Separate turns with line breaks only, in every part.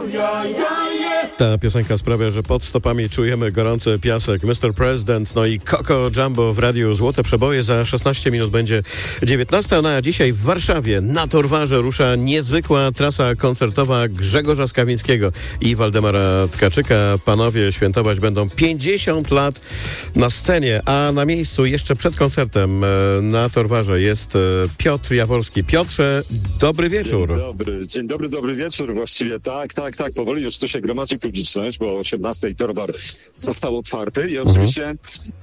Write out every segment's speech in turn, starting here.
Ta piosenka sprawia, że pod stopami czujemy gorący piasek. Mr. President, no i Coco Jumbo w radiu Złote Przeboje. Za 16 minut będzie 19. No a dzisiaj w Warszawie na Torwarze rusza niezwykła trasa koncertowa Grzegorza Skawińskiego i Waldemara Tkaczyka. Panowie świętować będą 50 lat na scenie, a na miejscu jeszcze przed koncertem na Torwarze jest Piotr Jaworski. Piotrze, dobry wieczór.
Dzień dobry, dobry wieczór. Właściwie tak. Powoli już tu się gromadzi publiczność, bo o 18 Torwar został otwarty i oczywiście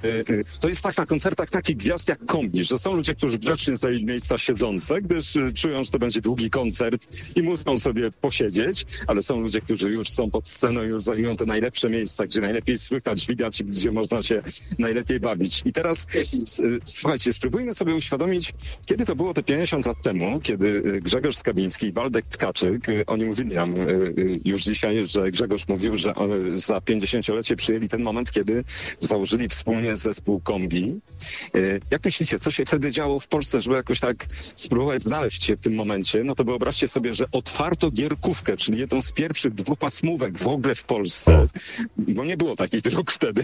to jest tak na koncertach takich gwiazd jak Kombi, że są ludzie, którzy grzecznie zajęli miejsca siedzące, gdyż czują, że to będzie długi koncert i muszą sobie posiedzieć, ale są ludzie, którzy już są pod sceną i już zajmują te najlepsze miejsca, gdzie najlepiej słychać, widać, gdzie można się najlepiej bawić. I teraz słuchajcie, spróbujmy sobie uświadomić, kiedy to było te 50 lat temu, kiedy Grzegorz Skawiński i Waldek Tkaczyk, oni mówili nam już dzisiaj, że Grzegorz mówił, że za 50-lecie przyjęli ten moment, kiedy założyli wspólnie zespół Kombi. Jak myślicie, co się wtedy działo w Polsce, żeby jakoś tak spróbować znaleźć się w tym momencie? No to wyobraźcie sobie, że otwarto Gierkówkę, czyli jedną z pierwszych dwupasmówek w ogóle w Polsce, bo nie było takich dróg wtedy.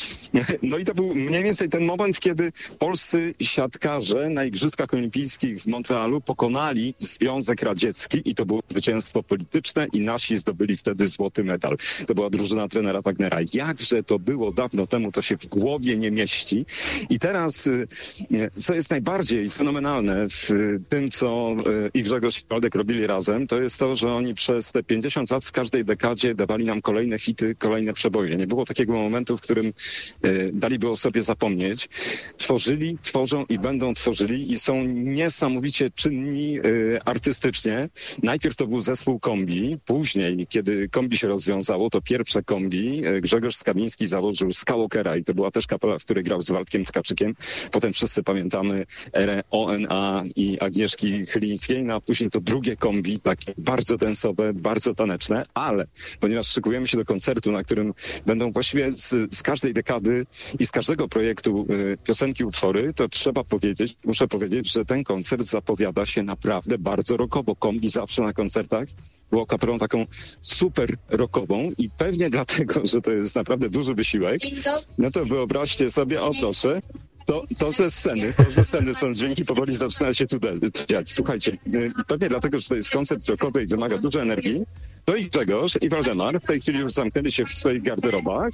No i to był mniej więcej ten moment, kiedy polscy siatkarze na Igrzyskach Olimpijskich w Montrealu pokonali Związek Radziecki i to było zwycięstwo polityczne i nasi zdobyli wtedy złoty medal. To była drużyna trenera Wagnera. Jakże to było dawno temu, to się w głowie nie mieści. I teraz, co jest najbardziej fenomenalne w tym, co i Grzegorz i Waldek robili razem, to jest to, że oni przez te 50 lat w każdej dekadzie dawali nam kolejne hity, kolejne przeboje. Nie było takiego momentu, w którym daliby o sobie zapomnieć. Tworzyli, tworzą i będą tworzyli i są niesamowicie czynni artystycznie. Najpierw to był zespół Kombi, później, kiedy Kombi się rozwiązało, to pierwsze Kombi, Grzegorz Skawiński założył Skywalkera i to była też kapela, w której grał z Waldkiem Tkaczykiem. Potem wszyscy pamiętamy erę ONA i Agnieszki Chylińskiej, no a później to drugie Kombi, takie bardzo densowe, bardzo taneczne, ale ponieważ szykujemy się do koncertu, na którym będą właściwie z każdej dekady i z każdego projektu piosenki, utwory, to muszę powiedzieć, że ten koncert zapowiada się naprawdę bardzo rockowo. Kombi zawsze na koncertach było kapelą taką super rockową i pewnie dlatego, że to jest naprawdę duży wysiłek, no to wyobraźcie sobie, o proszę, to ze sceny są dźwięki, powoli zaczyna się tu dziać. Słuchajcie, pewnie dlatego, że to jest koncert rockowy i wymaga dużo energii, to i Grzegorz, i Waldemar w tej chwili już zamknęli się w swoich garderobach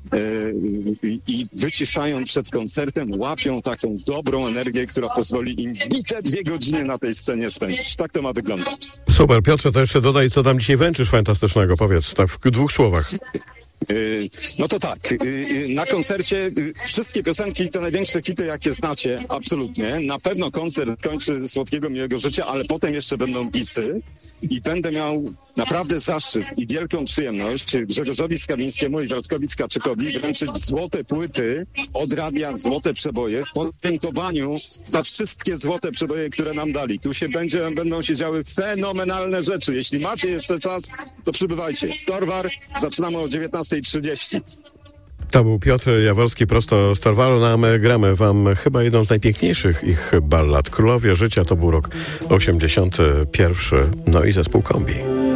i wyciszają przed koncertem, łapią taką dobrą energię, która pozwoli im bite 2 godziny na tej scenie spędzić. Tak to ma wyglądać.
Super, Piotrze, to jeszcze dodaj, co tam dzisiaj wręczysz fantastycznego, powiedz, tak w 2 słowach.
No to tak, na koncercie wszystkie piosenki to największe hity, jakie znacie, absolutnie. Na pewno koncert kończy Słodkiego Miłego Życia, ale potem jeszcze będą bisy i będę miał naprawdę zaszczyt i wielką przyjemność Grzegorzowi Skawińskiemu i Waldkowi Tkaczykowi wręczyć złote płyty, odrabiać złote przeboje w podziękowaniu za wszystkie złote przeboje, które nam dali. Tu będą się działy fenomenalne rzeczy. Jeśli macie jeszcze czas, to przybywajcie. Torwar, zaczynamy o 19:30.
To był Piotr Jaworski prosto z Torwaru, a my gramy wam chyba jedną z najpiękniejszych ich ballad. Królowie Życia to był rok 81, no i zespół Kombi.